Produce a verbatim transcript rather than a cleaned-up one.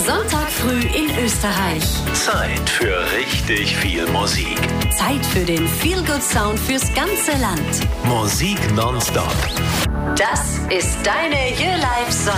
Sonntag früh in Österreich. Zeit für richtig viel Musik. Zeit für den Feel-Good-Sound fürs ganze Land. Musik nonstop. Das ist deine Your Life